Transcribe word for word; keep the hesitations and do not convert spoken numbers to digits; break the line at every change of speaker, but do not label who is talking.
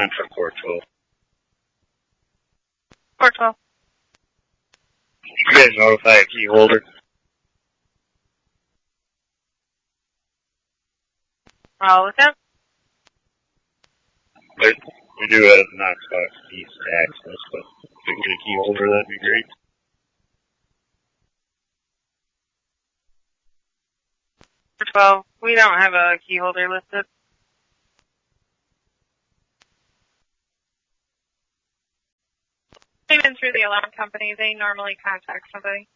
calling for four twelve.
four twelve.
You guys notify a key holder?
I'll look up.
But we do have Knoxbox keys to access, but if we can get a key holder, that'd be great.
four twelve. We don't have a key holder listed. Even through the alarm company, they normally contact somebody.